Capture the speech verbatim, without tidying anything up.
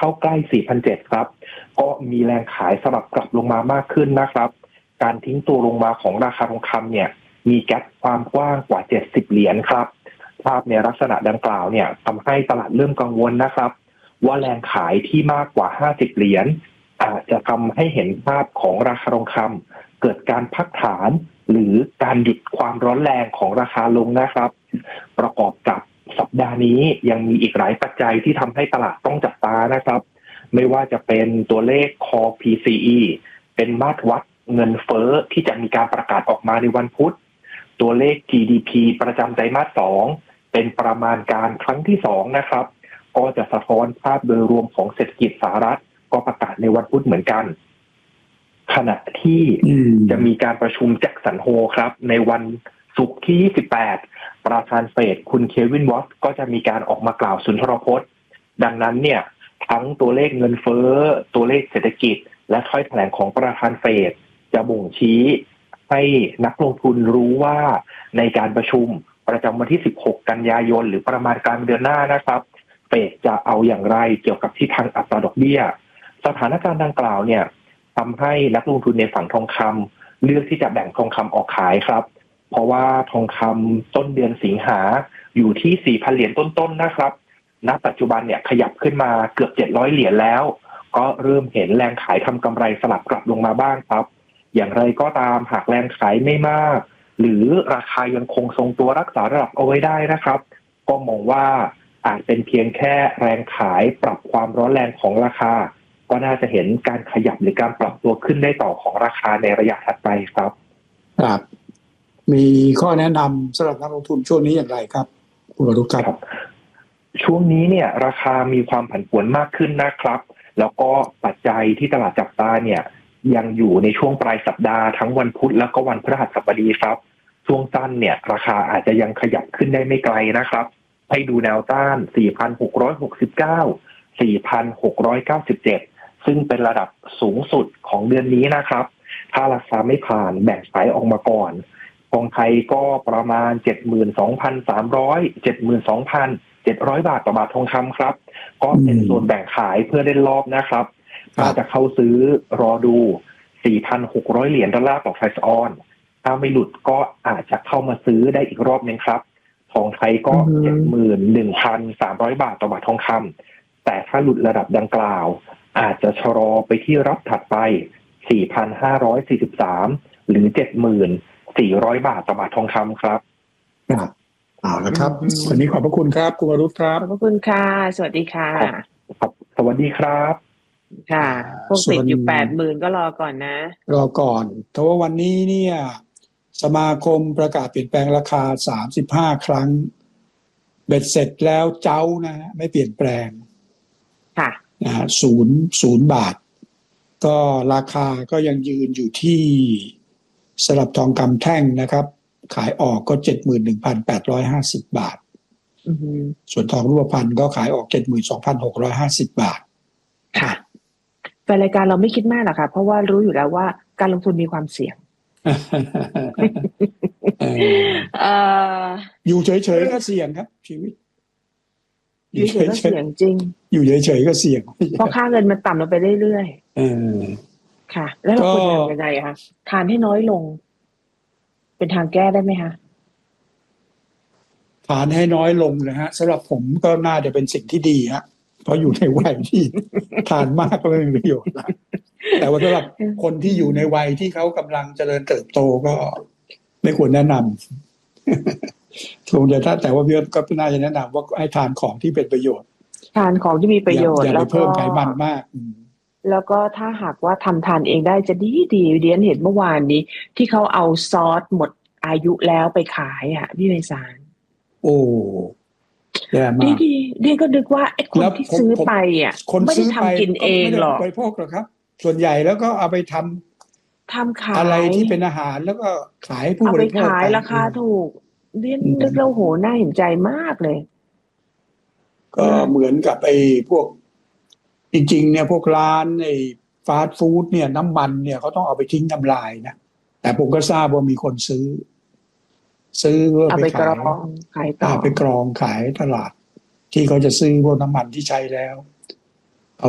เข้าใกล้ สี่พันเจ็ดร้อย ครับก็มีแรงขายสลับกลับลงมามากขึ้นนะครับการทิ้งตัวลงมาของราคาทองคำเนี่ยมีแกปความกว้างกว่าเจ็ดสิบเหรียญครับภาพในลักษณะดังกล่าวเนี่ยทำให้ตลาดเริ่มกังวลนะครับว่าแรงขายที่มากกว่าห้าสิบเหรียญอาจจะทำให้เห็นภาพของราคาทองคำเกิดการพักฐานหรือการหยุดความร้อนแรงของราคาลงนะครับประกอบกับสัปดาห์นี้ยังมีอีกหลายปัจจัยที่ทำให้ตลาดต้องจับตานะครับไม่ว่าจะเป็นตัวเลข Core พี ซี อี เป็นมาตรวัดเงินเฟ้อที่จะมีการประกาศออกมาในวันพุธตัวเลข จี ดี พี ประจำไตรมาสสองเป็นประมาณการครั้งที่สองนะครับก็จะสะท้อนภาพโดยรวมของเศรษฐกิจสหรัฐก็ประกาศในวันพุธเหมือนกันขณะที่จะมีการประชุมแจ็คสันโฮครับในวันศุกร์ที่ยี่สิบแปดประธานเฟดคุณเควินวอตก็จะมีการออกมากล่าวสุนทรพจน์ดังนั้นเนี่ยทั้งตัวเลขเงินเฟ้อตัวเลขเศรษฐกิจและถ้อยแถลงของประธานเฟดจะบ่งชี้ให้นักลงทุนรู้ว่าในการประชุมประจำวันที่สิบหกกันยายนหรือประมาณกลางเดือนหน้านะครับเฟดจะเอาอย่างไรเกี่ยวกับทิศทางอัตราดอกเบี้ยสถานการณ์ดังกล่าวเนี่ยทำให้นักลงทุนในฝั่งทองคำเลือกที่จะแบ่งทองคำออกขายครับเพราะว่าทองคำต้นเดือนสิงหาอยู่ที่ สี่พัน เหรียญต้นๆนะครับณปัจจุบันเนี่ยขยับขึ้นมาเกือบเจ็ดร้อยเหรียญแล้วก็เริ่มเห็นแรงขายทำกำไรสลับกลับลงมาบ้างครับอย่างไรก็ตามหากแรงขายไม่มากหรือราคายังคงทรงตัวรักษาระดับเอาไว้ได้นะครับก็มองว่าอาจเป็นเพียงแค่แรงขายปรับความร้อนแรงของราคาก็น่าจะเห็นการขยับหรือการปรับตัวขึ้นได้ต่อของราคาในระยะถัดไปครับครับมีข้อแนะนำสำหรับนักลงทุนช่วงนี้อย่างไรครับคุณวรุษครับช่วงนี้เนี่ยราคามีความผันผวนมากขึ้นนะครับแล้วก็ปัจจัยที่ตลาดจับตาเนี่ยยังอยู่ในช่วงปลายสัปดาห์ทั้งวันพุธแล้วก็วันพฤหัสบดีครับช่วงสั้นเนี่ยราคาอาจจะยังขยับขึ้นได้ไม่ไกลนะครับให้ดูแนวต้าน สี่พันหกร้อยหกสิบเก้า สี่พันหกร้อยเก้าสิบเจ็ด ซึ่งเป็นระดับสูงสุดของเดือนนี้นะครับถ้าราคาไม่ผ่านแบ่งสายออกมาก่อนทองไทยก็ประมาณ เจ็ดหมื่นสองพันสามร้อย เจ็ดหมื่นสองพันเจ็ดร้อย บาทต่อบาททองคำครับก็เป็นส่วนแบ่งขายเพื่อเล่นรอบนะครับถ้าจะเข้าซื้อรอดู สี่พันหกร้อย เหรียญดอลลาร์ต่อไฟซ์ออนถ้าไม่หลุดก็อาจจะเข้ามาซื้อได้อีกรอบนึงครับทองไทยก็ เจ็ดหมื่นหนึ่งพันสามร้อย บาทต่อบาททองคำแต่ถ้าหลุดระดับดังกล่าวอาจจะชะลอไปที่รับถัดไป สี่พันห้าร้อยสี่สิบสาม หรือ เจ็ดหมื่นสี่ร้อย บาทต่อบาททองคำครับครับเอาละครับวันนี้ขอบพระคุณครับคุณวรุษครับขอบพระคุณค่ะสวัสดีค่ะครับสวัสดีครับค่ะพวกติดอยู่ แปดหมื่น ก็รอก่อนนะรอก่อนเพราะว่าวันนี้เนี่ยสมาคมประกาศเปลี่ยนแปลงราคาสามสิบห้าครั้งเบ็ดเสร็จแล้วเจ้านะฮะไม่เปลี่ยนแปลงค่ะนะฮะศูนย์ศูนย์บาทก็ราคาก็ยังยืนอยู่ที่สำหรับทองคำแท่งนะครับขายออกก็ เจ็ดหมื่นหนึ่งพันแปดร้อยห้าสิบ บาทส่วนทองรูปพรรณก็ขายออก เจ็ดหมื่นสองพันหกร้อยห้าสิบ บาทค่ะแฟนรายการเราไม่คิดมากหรอกค่ะเพราะว่ารู้อยู่แล้วว่าการลงทุนมีความเสี่ยงเอ่ออยู่เฉยๆก็เสี่ยงครับชีวิตอยู่เฉยๆก็เสี่ยงจริงอยู่เฉยๆก็เสี่ยงเพราะค่าเงินมันต่ำลงไปเรื่อยๆเออค่ะแล้วเราควรทำยังไงคะทานให้น้อยลงเป็นทางแก้ได้ไหมคะทานให้น้อยลงนะฮะสำหรับผมก็น่าจะเป็นสิ่งที่ดีฮะเพราะอยู่ในวัยที่ทานมากก็ไม่มีประโยชน์นะแต่ว่าสำหรับคนที่อยู่ในวัยที่เขากำลังเจริญเติบโตก็ไม่ควรแนะนำคงจะถ้าแต่ว่าพี่ก็น่าจะแนะนำว่าให้ทานของที่เป็นประโยชน์ทานของที่มีประโยชน์แล้วก็เพิ่มไขมันมากแล้วก็ถ้าหากว่าทำทานเองได้จะดีดีเดียนเห็นเมื่อวานนี้ที่เขาเอาซอสหมดอายุแล้วไปขายอ่ะพี่ไพศาลโอ้แย่มากดีๆเดียนก็นึกว่าไอ้คนที่ซื้อไปอ่ะไม่ได้ทำกินเองหรอกบริโภคหรอกครับส่วนใหญ่แล้วก็เอาไปทำทำขายอะไรที่เป็นอาหารแล้วก็ขายผู้บริโภคเอาไปขายราคาถูกเดียนนึกแล้วโหน่าเห็นใจมากเลยก็เหมือนกับไอ้พวกจริงๆเนี่ยพวกร้านไอ้ฟาสต์ฟู้ดเนี่ยน้ำมันเนี่ยเขาต้องเอาไปทิ้งทำลายนะแต่ผมก็ทราบว่ามีคนซื้อซื้อเพื่อไปขายขายต่อไปกรองขายตลาดที่เขาจะซื้อพวกน้ำมันที่ใช้แล้ว